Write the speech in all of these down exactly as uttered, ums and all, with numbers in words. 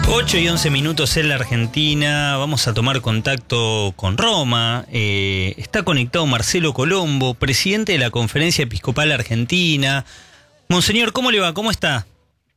ocho y once minutos en la Argentina. Vamos a tomar contacto con Roma. Eh, está conectado Marcelo Colombo, presidente de la Conferencia Episcopal Argentina. Monseñor, ¿cómo le va? ¿Cómo está?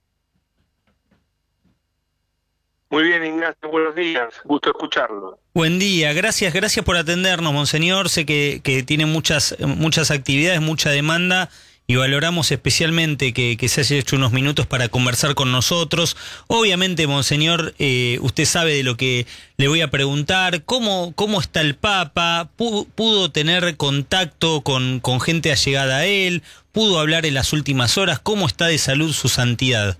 Muy bien, Ignacio, buenos días. Gusto escucharlo. Buen día, gracias, gracias por atendernos, Monseñor. Sé que, que tiene muchas, muchas actividades, mucha demanda, y valoramos especialmente que, que se haya hecho unos minutos para conversar con nosotros. Obviamente, Monseñor, eh, usted sabe de lo que le voy a preguntar. ¿Cómo, cómo está el Papa? ¿Pudo, pudo tener contacto con, con gente allegada a él? ¿Pudo hablar en las últimas horas? ¿Cómo está de salud su santidad?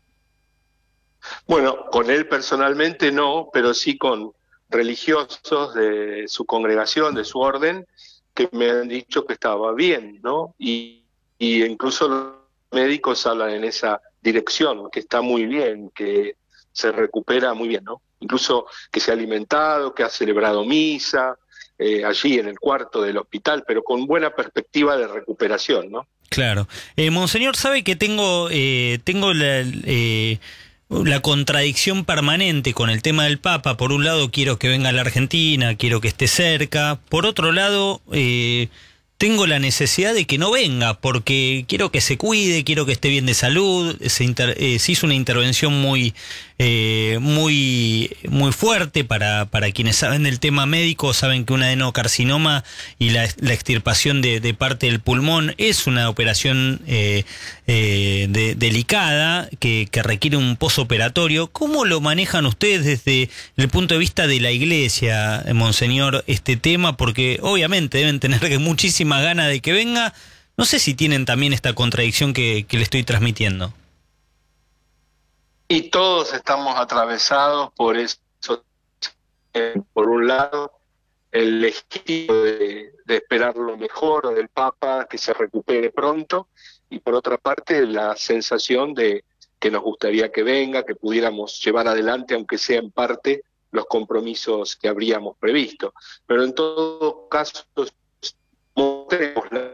Bueno, con él personalmente no, pero sí con religiosos de su congregación, de su orden, que me han dicho que estaba bien, ¿no? Y, y incluso los médicos hablan en esa dirección, que está muy bien, que se recupera muy bien, ¿no? Incluso que se ha alimentado, que ha celebrado misa, eh, allí en el cuarto del hospital, pero con buena perspectiva de recuperación, ¿no? Claro. Eh, Monseñor, sabe que tengo, eh, tengo la... Eh... la contradicción permanente con el tema del Papa. Por un lado quiero que venga a la Argentina, quiero que esté cerca. Por otro lado, eh, tengo la necesidad de que no venga, porque quiero que se cuide, quiero que esté bien de salud. Se, inter, eh, se hizo una intervención muy, eh, muy, muy fuerte para, para quienes saben del tema médico, saben que un adenocarcinoma y la, la extirpación de, de parte del pulmón es una operación eh, eh, de, delicada que, que requiere un posoperatorio. ¿Cómo lo manejan ustedes desde el punto de vista de la Iglesia, Monseñor, este tema? Porque obviamente deben tener muchísimas ganas de que venga. No sé si tienen también esta contradicción que, que le estoy transmitiendo. Y todos estamos atravesados por eso. Eh, por un lado, el legítimo de, de esperar lo mejor del Papa, que se recupere pronto, y por otra parte, la sensación de que nos gustaría que venga, que pudiéramos llevar adelante, aunque sea en parte, los compromisos que habríamos previsto. Pero en todo caso, mostremos la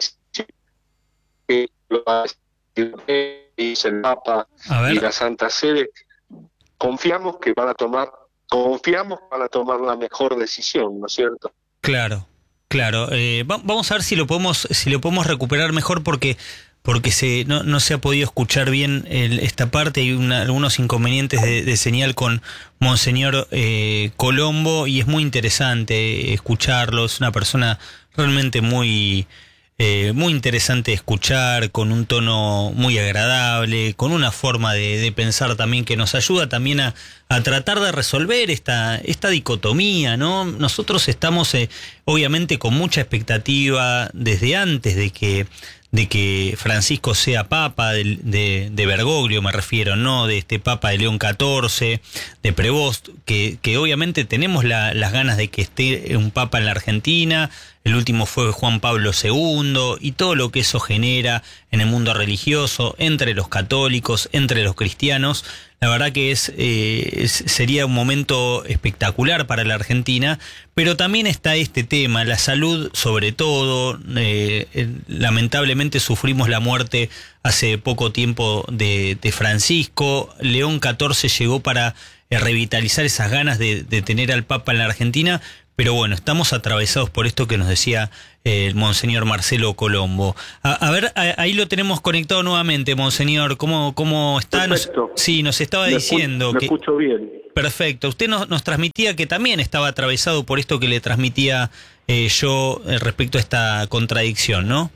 que lo va a decir el Papa y la Santa Sede. Confiamos que van a tomar, confiamos que van a tomar la mejor decisión, ¿no es cierto? Claro, claro. Eh, va, vamos a ver si lo podemos, si lo podemos recuperar mejor, porque porque se no, no se ha podido escuchar bien el, esta parte. Hay una, algunos inconvenientes de, de señal con Monseñor eh, Colombo, y es muy interesante escucharlo. Es una persona realmente muy Eh, muy interesante escuchar, con un tono muy agradable, con una forma de, de pensar también que nos ayuda también a, a tratar de resolver esta, esta dicotomía, ¿no? Nosotros estamos eh, obviamente con mucha expectativa desde antes de que de que Francisco sea Papa, de, de, de Bergoglio me refiero, no de este Papa de León catorce, de Prevost, que, que obviamente tenemos la, las ganas de que esté un Papa en la Argentina. El último fue Juan Pablo segundo, y todo lo que eso genera en el mundo religioso, entre los católicos, entre los cristianos. La verdad que es, eh, es sería un momento espectacular para la Argentina, pero también está este tema, la salud sobre todo. Eh, lamentablemente sufrimos la muerte hace poco tiempo de, de Francisco. León catorce llegó para eh, revitalizar esas ganas de, de tener al Papa en la Argentina. Pero bueno, estamos atravesados por esto que nos decía eh, el Monseñor Marcelo Colombo. A, a ver, a, ahí lo tenemos conectado nuevamente, Monseñor. ¿Cómo, cómo está? Perfecto. Nos, sí, nos estaba me diciendo escucho, que... Me escucho bien. Perfecto. Usted nos, nos transmitía que también estaba atravesado por esto que le transmitía eh, yo eh, respecto a esta contradicción, ¿no?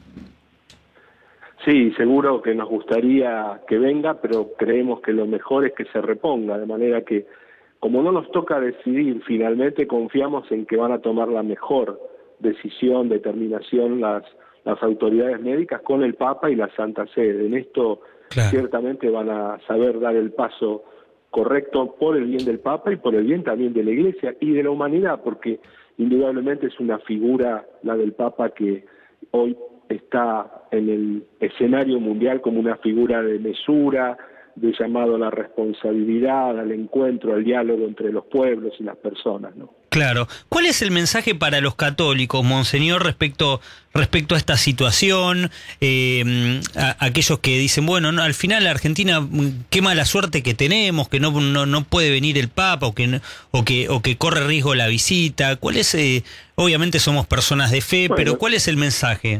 Sí, seguro que nos gustaría que venga, pero creemos que lo mejor es que se reponga, de manera que, como no nos toca decidir, finalmente confiamos en que van a tomar la mejor decisión, determinación las, las autoridades médicas con el Papa y la Santa Sede. En esto claro. Ciertamente van a saber dar el paso correcto por el bien del Papa y por el bien también de la Iglesia y de la humanidad, porque indudablemente es una figura, la del Papa, que hoy está en el escenario mundial como una figura de mesura, de llamado a la responsabilidad, al encuentro, al diálogo entre los pueblos y las personas, ¿no? Claro. ¿Cuál es el mensaje para los católicos, Monseñor, respecto respecto a esta situación? Eh, a, a aquellos que dicen, bueno, no, al final la Argentina, qué mala suerte que tenemos, que no no, no puede venir el Papa, o que no, o que o que corre riesgo la visita. ¿Cuál es? Eh, obviamente somos personas de fe, bueno, pero ¿cuál es el mensaje?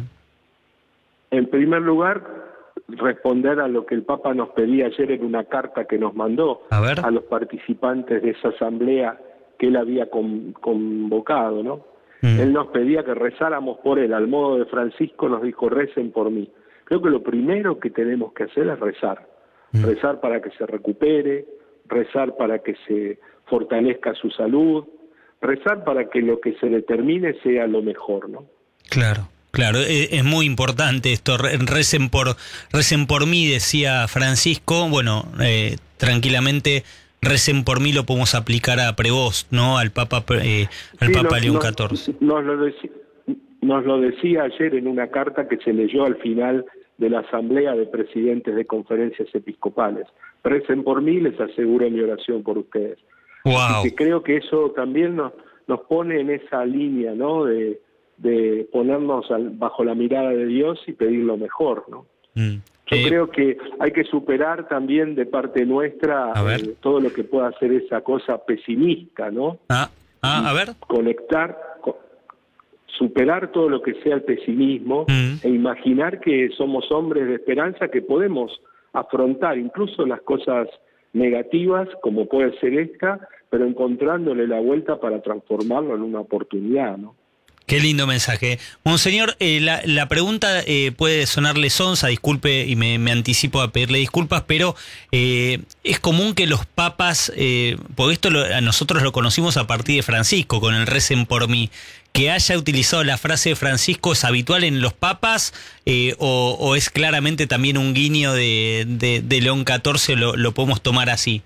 En primer lugar, responder a lo que el Papa nos pedía ayer en una carta que nos mandó a, ver. a los participantes de esa asamblea que él había con, convocado, ¿no? Mm. Él nos pedía que rezáramos por él, al modo de Francisco nos dijo, recen por mí. Creo que lo primero que tenemos que hacer es rezar, mm. rezar para que se recupere, rezar para que se fortalezca su salud, rezar para que lo que se determine sea lo mejor, ¿no? Claro. Claro, es muy importante esto, recen por recen por mí, decía Francisco. Bueno, eh, tranquilamente recen por mí lo podemos aplicar a Prevost, ¿no? Al Papa eh, al sí, Papa nos, León nos, catorce. Nos lo, decía, nos lo decía ayer en una carta que se leyó al final de la Asamblea de Presidentes de Conferencias Episcopales. Recen por mí, les aseguro mi oración por ustedes. Wow. Y que creo que eso también nos, nos pone en esa línea, ¿no? De de ponernos al, bajo la mirada de Dios y pedir lo mejor, ¿no? Mm. Yo eh, creo que hay que superar también de parte nuestra eh, todo lo que pueda ser esa cosa pesimista, ¿no? Ah, ah a ver. Conectar, co superar todo lo que sea el pesimismo mm. e imaginar que somos hombres de esperanza, que podemos afrontar incluso las cosas negativas, como puede ser esta, pero encontrándole la vuelta para transformarlo en una oportunidad, ¿no? Qué lindo mensaje. Monseñor, eh, la, la pregunta eh, puede sonarle sonsa, disculpe, y me, me anticipo a pedirle disculpas, pero eh, es común que los papas, eh, porque esto lo, a nosotros lo conocimos a partir de Francisco, con el recen por mí, que haya utilizado la frase de Francisco, ¿es habitual en los papas eh, o, o es claramente también un guiño de, de, de León catorce, lo, lo podemos tomar así?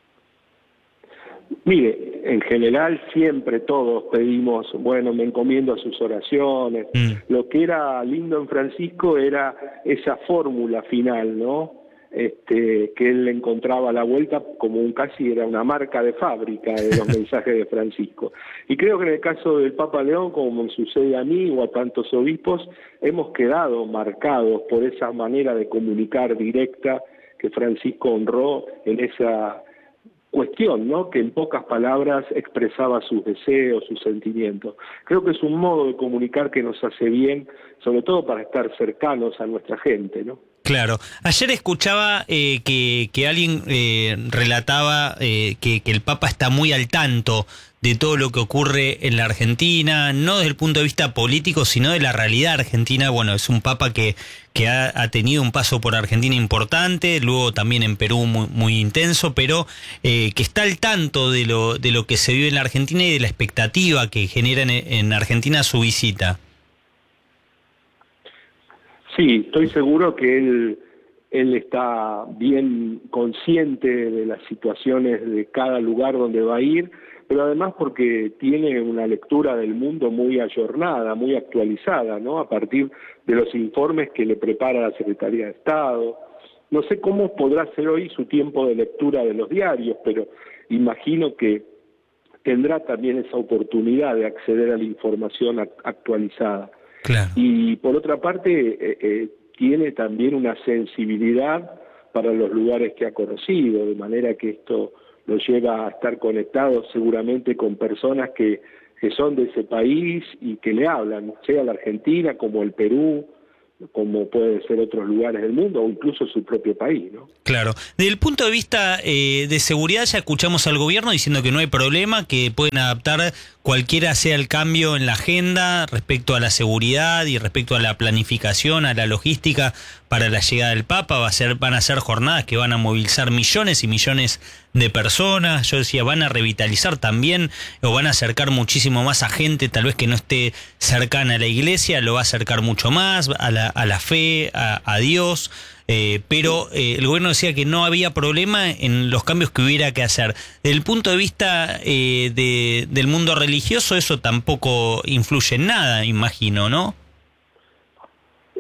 Mire, en general siempre todos pedimos, bueno, me encomiendo a sus oraciones. Mm. Lo que era lindo en Francisco era esa fórmula final, ¿no? Este, que él encontraba a la vuelta como un casi era una marca de fábrica de los mensajes de Francisco. Y creo que en el caso del Papa León, como me sucede a mí o a tantos obispos, hemos quedado marcados por esa manera de comunicar directa que Francisco honró en esa cuestión, ¿no? Que en pocas palabras expresaba sus deseos, sus sentimientos. Creo que es un modo de comunicar que nos hace bien, sobre todo para estar cercanos a nuestra gente, ¿no? Claro. Ayer escuchaba eh, que, que alguien eh, relataba eh, que, que el Papa está muy al tanto de todo lo que ocurre en la Argentina, no desde el punto de vista político, sino de la realidad argentina. Bueno, es un Papa que, que ha, ha tenido un paso por Argentina importante, luego también en Perú muy, muy intenso, pero eh, que está al tanto de lo, de lo que se vive en la Argentina y de la expectativa que genera en, en Argentina su visita. Sí, estoy seguro que él, él está bien consciente de las situaciones de cada lugar donde va a ir, pero además porque tiene una lectura del mundo muy ayornada, muy actualizada, ¿no? A partir de los informes que le prepara la Secretaría de Estado. No sé cómo podrá ser hoy su tiempo de lectura de los diarios, pero imagino que tendrá también esa oportunidad de acceder a la información actualizada. Claro. Y por otra parte, eh, eh, tiene también una sensibilidad para los lugares que ha conocido, de manera que esto lo lleva a estar conectado seguramente con personas que, que son de ese país y que le hablan, sea la Argentina como el Perú, como pueden ser otros lugares del mundo o incluso su propio país, ¿no? Claro. Desde el punto de vista eh, de seguridad, ya escuchamos al gobierno diciendo que no hay problema, que pueden adaptar cualquiera sea el cambio en la agenda respecto a la seguridad y respecto a la planificación, a la logística para la llegada del Papa. Va a ser, van a ser jornadas que van a movilizar millones y millones de personas. Yo decía, van a revitalizar también o van a acercar muchísimo más a gente, tal vez que no esté cercana a la iglesia, lo va a acercar mucho más a la, a la fe, a, a Dios. Eh, pero eh, el gobierno decía que no había problema en los cambios que hubiera que hacer. Desde el punto de vista eh, de, del mundo religioso, eso tampoco influye en nada, imagino, ¿no? Eh,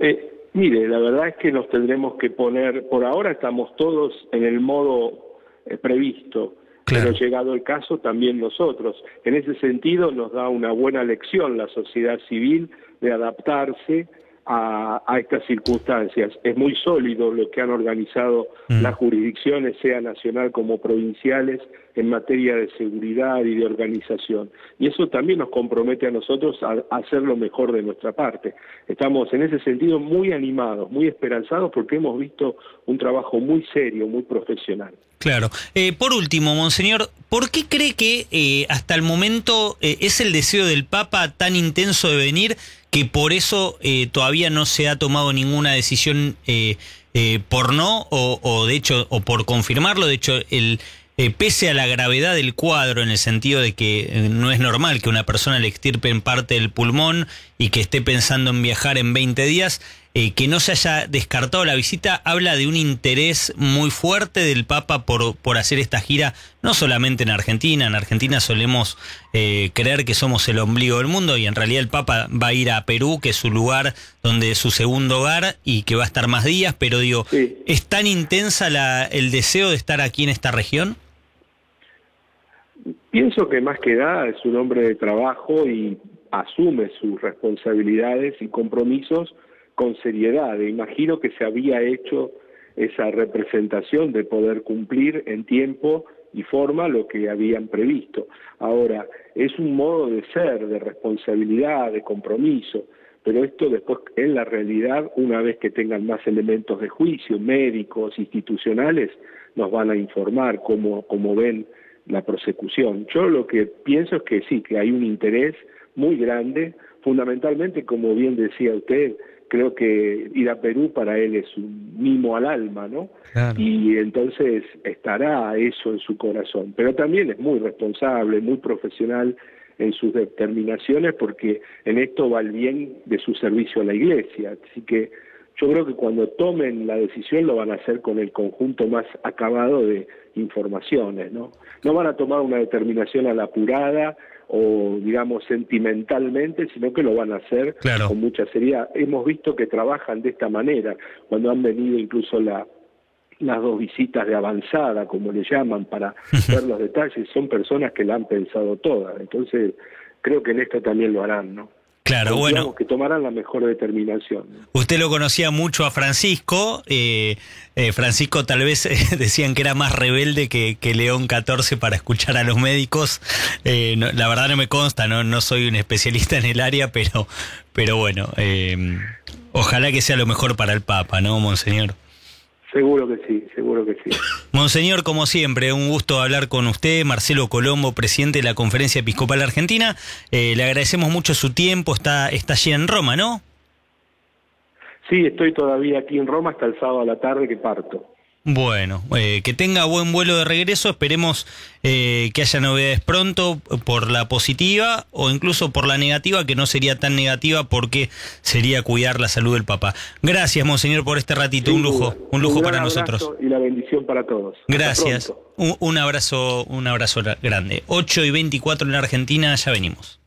Mire, la verdad es que nos tendremos que poner, por ahora estamos todos en el modo eh, previsto, claro. Pero llegado el caso también nosotros. En ese sentido nos da una buena lección la sociedad civil de adaptarse a, a estas circunstancias. Es muy sólido lo que han organizado mm. las jurisdicciones, sea nacional como provinciales, en materia de seguridad y de organización. Y eso también nos compromete a nosotros a, a hacer lo mejor de nuestra parte. Estamos en ese sentido muy animados, muy esperanzados, porque hemos visto un trabajo muy serio, muy profesional. Claro. Eh, por último, Monseñor, ¿por qué cree que eh, hasta el momento eh, es el deseo del Papa tan intenso de venir que por eso eh, todavía no se ha tomado ninguna decisión eh, eh, por no o, o de hecho o por confirmarlo? De hecho, el eh, pese a la gravedad del cuadro, en el sentido de que eh, no es normal que una persona le extirpen parte del pulmón y que esté pensando en viajar en veinte días, Eh, que no se haya descartado la visita, habla de un interés muy fuerte del Papa por, por hacer esta gira, no solamente en Argentina. En Argentina solemos eh, creer que somos el ombligo del mundo, y en realidad el Papa va a ir a Perú, que es su lugar donde es su segundo hogar y que va a estar más días, pero digo, sí. ¿Es tan intensa la, el deseo de estar aquí en esta región? Pienso que más que nada es un hombre de trabajo y asume sus responsabilidades y compromisos con seriedad. Imagino que se había hecho esa representación de poder cumplir en tiempo y forma lo que habían previsto. Ahora, es un modo de ser, de responsabilidad, de compromiso, pero esto después, en la realidad, una vez que tengan más elementos de juicio, médicos, institucionales, nos van a informar cómo, cómo ven la prosecución. Yo lo que pienso es que sí, que hay un interés muy grande, fundamentalmente, como bien decía usted, creo que ir a Perú para él es un mimo al alma, ¿no? Claro. Y entonces estará eso en su corazón. Pero también es muy responsable, muy profesional en sus determinaciones, porque en esto va el bien de su servicio a la Iglesia. Así que yo creo que cuando tomen la decisión lo van a hacer con el conjunto más acabado de informaciones, ¿no? No van a tomar una determinación a la apurada o, digamos, sentimentalmente, sino que lo van a hacer claro. con mucha seriedad. Hemos visto que trabajan de esta manera, cuando han venido incluso la, las dos visitas de avanzada, como le llaman, para ver los detalles, son personas que la han pensado todas. Entonces, creo que en esto también lo harán, ¿no? Claro, Digamos bueno. que tomarán la mejor determinación, ¿no? Usted lo conocía mucho a Francisco. Eh, eh, Francisco tal vez eh, decían que era más rebelde que, que León catorce para escuchar a los médicos. Eh, no, la verdad no me consta, no, no soy un especialista en el área, pero, pero bueno, eh, ojalá que sea lo mejor para el Papa, ¿no, Monseñor? Seguro que sí, seguro que sí. Monseñor, como siempre, un gusto hablar con usted. Marcelo Colombo, presidente de la Conferencia Episcopal Argentina. Eh, le agradecemos mucho su tiempo. Está, está allí en Roma, ¿no? Sí, estoy todavía aquí en Roma hasta el sábado a la tarde que parto. Bueno, eh, que tenga buen vuelo de regreso. Esperemos eh, que haya novedades pronto por la positiva o incluso por la negativa, que no sería tan negativa porque sería cuidar la salud del Papa. Gracias, Monseñor, por este ratito. Un lujo, un lujo un para nosotros. Y la bendición para todos. Gracias. Un, un abrazo, un abrazo grande. ocho y veinticuatro en la Argentina, ya venimos.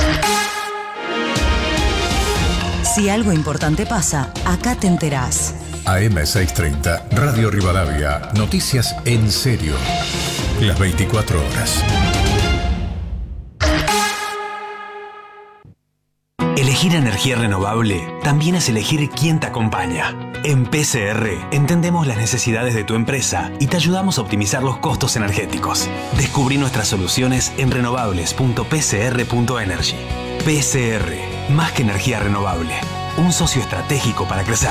Si algo importante pasa, acá te enterás. A M seiscientos treinta, Radio Rivadavia, noticias en serio, las veinticuatro horas. Elegir energía renovable también es elegir quién te acompaña. En P C R entendemos las necesidades de tu empresa y te ayudamos a optimizar los costos energéticos. Descubrí nuestras soluciones en renovables punto p c r punto energy. P C R, más que energía renovable, un socio estratégico para crecer.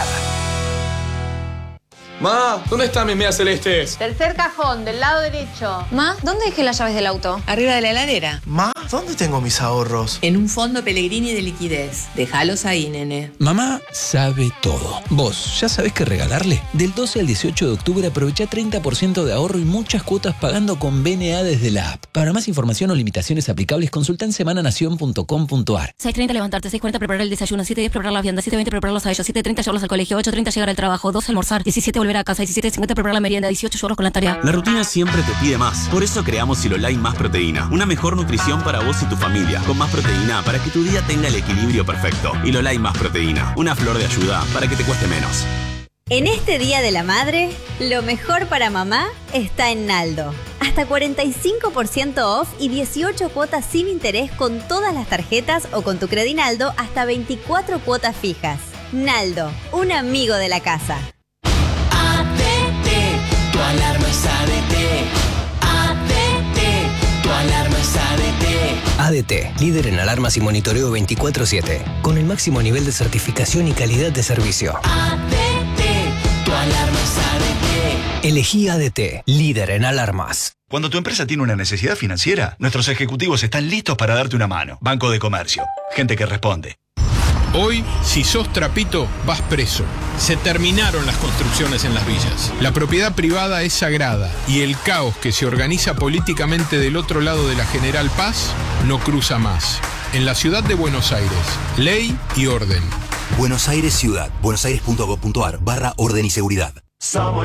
Ma, ¿dónde están mis medias celestes? Tercer cajón, del lado derecho. Ma, ¿dónde dejé las llaves del auto? Arriba de la heladera. Ma, ¿dónde tengo mis ahorros? En un fondo Pellegrini de liquidez. Déjalos ahí, nene. Mamá sabe todo. ¿Vos ya sabés qué regalarle? Del doce al dieciocho de octubre aprovecha treinta por ciento de ahorro y muchas cuotas pagando con B N A desde la app. Para más información o limitaciones aplicables, consulta en semana nación punto com punto a r. seis treinta levantarte, seis cuarenta preparar el desayuno, siete diez preparar la vianda, siete veinte prepararlos a ellos, siete treinta llevarlos al colegio, ocho treinta llegar al trabajo, doce almorzar, diecisiete volver volver a casa. diecisiete cincuenta preparar la merienda. dieciocho churros con la tarea. La rutina siempre te pide más. Por eso creamos Silolai Más Proteína. Una mejor nutrición para vos y tu familia. Con más proteína para que tu día tenga el equilibrio perfecto. Hilolai Más Proteína. Una flor de ayuda para que te cueste menos. En este Día de la Madre, lo mejor para mamá está en Naldo. Hasta cuarenta y cinco por ciento off y dieciocho cuotas sin interés con todas las tarjetas o con tu Credinaldo hasta veinticuatro cuotas fijas. Naldo, un amigo de la casa. A D T, tu alarma es A D T. A D T, tu alarma es A D T. A D T, líder en alarmas y monitoreo veinticuatro siete, con el máximo nivel de certificación y calidad de servicio. A D T, tu alarma es A D T. Elegí A D T, líder en alarmas. Cuando tu empresa tiene una necesidad financiera, nuestros ejecutivos están listos para darte una mano. Banco de Comercio, gente que responde. Hoy, si sos trapito, vas preso. Se terminaron las construcciones en las villas. La propiedad privada es sagrada y el caos que se organiza políticamente del otro lado de la General Paz no cruza más. En la ciudad de Buenos Aires, ley y orden. Buenos Aires Ciudad. buenosaires punto gov punto ar barra orden y seguridad.